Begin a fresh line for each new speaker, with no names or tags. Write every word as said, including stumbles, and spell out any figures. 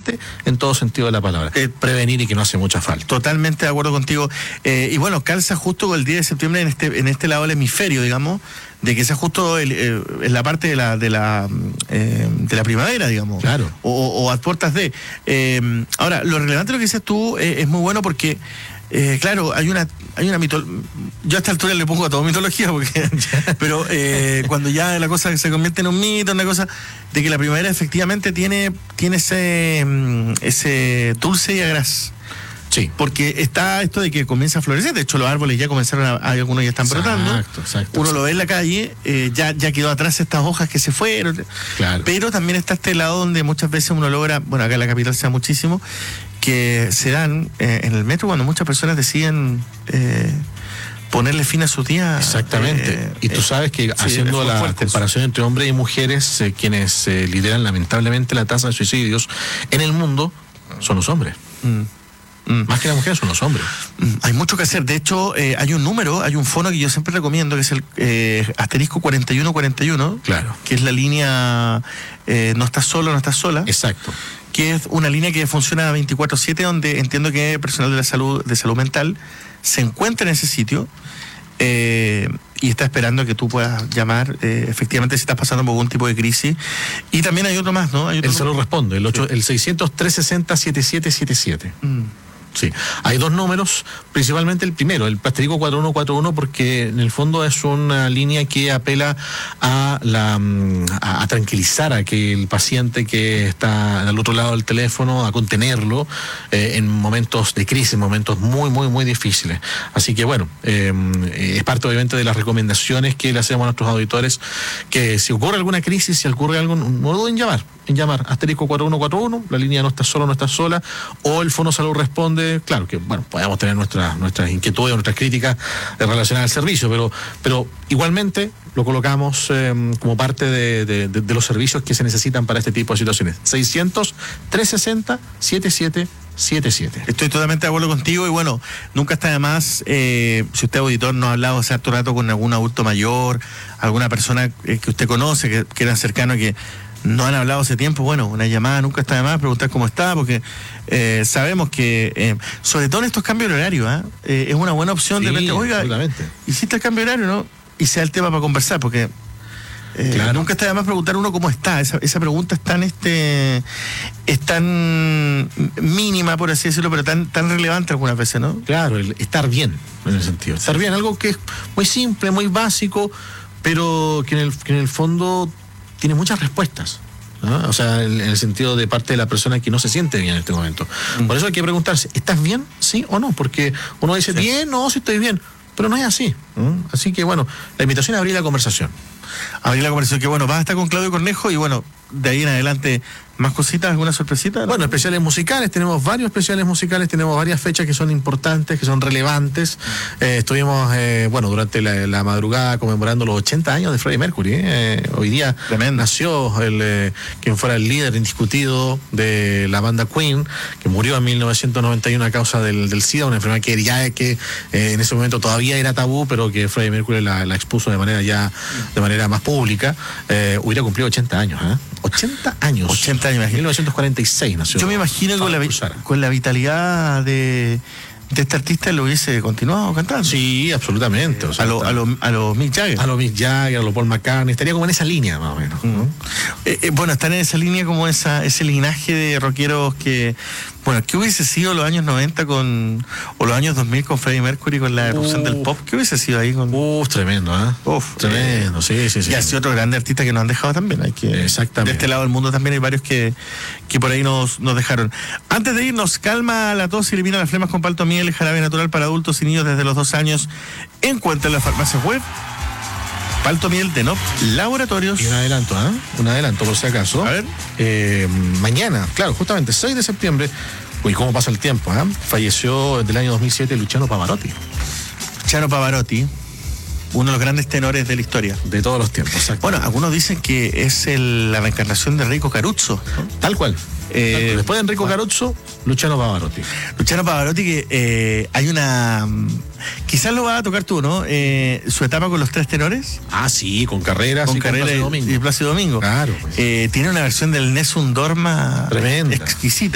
importante en todo sentido de la palabra. Eh, prevenir y que no hace mucha falta.
Totalmente de acuerdo contigo. Eh, y bueno, calza justo con el diez de septiembre en este, en este lado del hemisferio, digamos, de que sea justo el, eh, en la parte de la de la eh, de la primavera, digamos.
Claro.
O, o a puertas de. Eh, ahora, lo relevante de lo que dices tú eh, es muy bueno porque Eh, claro, hay una hay una mitología. Yo a esta altura le pongo a todo mitología, porque pero eh, cuando ya la cosa se convierte en un mito, una cosa de que la primavera efectivamente tiene tiene ese ese dulce y agraz.
Sí.
Porque está esto de que comienza a florecer. De hecho, los árboles ya comenzaron a, hay algunos ya están brotando.
Exacto, exacto.
Uno lo ve en la calle, eh, ya, ya quedó atrás estas hojas que se fueron.
Claro.
Pero también está este lado donde muchas veces uno logra, bueno, acá en la capital se da muchísimo, que se dan eh, en el metro cuando muchas personas deciden eh, ponerle fin a sus días.
Exactamente. Eh, y tú sabes que sí, haciendo la comparación eso. entre hombres y mujeres, eh, quienes eh, lideran lamentablemente la tasa de suicidios en el mundo son los hombres. Mm. Mm. Más que las mujeres son los hombres.
Mm. Hay mucho que hacer. De hecho, eh, hay un número, hay un fono que yo siempre recomiendo, que es el eh, asterisco cuarenta y uno cuarenta y uno.
Claro.
Que es la línea eh, no estás solo, no estás sola.
Exacto.
Que es una línea que funciona veinticuatro siete, donde entiendo que personal de la salud, de salud mental, se encuentra en ese sitio eh, y está esperando que tú puedas llamar, eh, efectivamente, si estás pasando por algún tipo de crisis. Y también hay otro más, ¿no? Hay otro
el salud responde, el, ocho,
sí.
el seiscientos, trescientos sesenta, setenta y siete setenta y siete. Mm. Sí, hay dos números, principalmente el primero, el asterisco cuarenta y uno cuarenta y uno, porque en el fondo es una línea que apela a la a, a tranquilizar a que el paciente que está al otro lado del teléfono, a contenerlo eh, en momentos de crisis, momentos muy, muy, muy difíciles. Así que bueno, eh, es parte obviamente de las recomendaciones que le hacemos a nuestros auditores, que si ocurre alguna crisis, si ocurre algo, no duden en llamar, en llamar, asterisco cuarenta y uno cuarenta y uno, la línea no está solo, no está sola, o el Fono Salud responde. Claro que, bueno, podemos tener nuestras nuestras inquietudes, nuestras críticas relacionadas al servicio, pero pero igualmente lo colocamos eh, como parte de, de, de, de los servicios que se necesitan para este tipo de situaciones. seiscientos, trescientos sesenta, setenta y siete setenta y siete.
Estoy totalmente de acuerdo contigo y bueno, nunca está de más, eh, si usted auditor no ha hablado hace harto rato con algún adulto mayor, alguna persona eh, que usted conoce, que, que era cercano, que no han hablado hace tiempo, bueno, una llamada nunca está de más, preguntar cómo está, porque eh, sabemos que, eh, sobre todo en estos cambios de horario, ¿eh? Eh, es una buena opción. Sí, de repente, oiga, hiciste el cambio de horario, ¿no? Y sea el tema para conversar, porque eh, claro. nunca está de más preguntar uno cómo está. Esa, esa pregunta es tan, este, es tan mínima, por así decirlo, pero tan, tan relevante algunas veces, ¿no?
Claro, el estar bien, en el sentido. Estar bien, algo que es muy simple, muy básico, pero que en el, que en el fondo tiene muchas respuestas, ¿no? O sea, en, en el sentido de parte de la persona que no se siente bien en este momento. Mm. Por eso hay que preguntarse, ¿estás bien? ¿Sí o no? Porque uno dice, sí. bien, no, sí estoy bien, pero no es así. ¿no? Así que bueno, la invitación es abrir la conversación.
Abrir la conversación, que bueno, vas a estar con Claudio Cornejo y bueno, de ahí en adelante, ¿más cositas? ¿Alguna sorpresita?
Bueno, especiales musicales, tenemos varios especiales musicales, tenemos varias fechas que son importantes, que son relevantes. Eh, estuvimos, eh, bueno, durante la, la madrugada conmemorando los ochenta años de Freddie Mercury. Eh. Hoy día Tremendo. nació el eh, quien fuera el líder indiscutido de la banda Queen, que murió en mil novecientos noventa y uno a causa del, del SIDA, una enfermedad que ya que eh, en ese momento todavía era tabú, pero que Freddie Mercury la, la expuso de manera ya, de manera más pública. Eh, hubiera cumplido ochenta años, ¿eh? ochenta años.
ochenta años,
mil novecientos cuarenta y seis nació.
Yo me imagino que con la, con la vitalidad de, de este artista lo hubiese continuado cantando.
Sí, absolutamente. O sea,
a los a lo, a lo Mick Jagger.
A los Mick Jagger, a los Paul McCartney. Estaría como en esa línea, más o menos.
Uh-huh. ¿no? eh, eh, bueno, están en esa línea como esa ese linaje de rockeros que... Bueno, ¿qué hubiese sido los años noventa con... o los años dos mil con Freddie Mercury, con la erupción uh, del pop? ¿Qué hubiese sido ahí con...?
Uh, tremendo, ¿eh?
Uf,
tremendo,
eh,
sí, sí, sí.
Y ha sido otro grande artista que nos han dejado también. Hay que,
Exactamente.
De este lado del mundo también hay varios que, que por ahí nos, nos dejaron. Antes de irnos, calma la tos y elimina las flemas con Paltomiel, jarabe natural para adultos y niños desde los dos años. Encuentra en las farmacias web Paltomiel de Nop Laboratorios.
Y un adelanto, ¿eh? Un adelanto, por si acaso.
A ver.
Eh, mañana, claro, justamente seis de septiembre, uy, cómo pasa el tiempo, ¿eh? Falleció del año dos mil siete Luciano Pavarotti.
Luciano Pavarotti, uno de los grandes tenores de la historia.
De todos los tiempos, exacto.
Bueno, algunos dicen que es el, la reencarnación de Enrico Caruso, ¿no?
Tal cual. Eh, Después de Enrico bueno. Caruso, Luciano Pavarotti.
Luciano Pavarotti, que eh, hay una... Quizás lo vas a tocar tú, ¿no? Eh, su etapa con los tres tenores.
Ah, sí, con Carreras
con
y
Carrera
con Plácido Domingo.
Y Plácido Domingo.
Claro. Pues.
Eh, tiene una versión del Nessun Dorma
tremenda,
exquisita.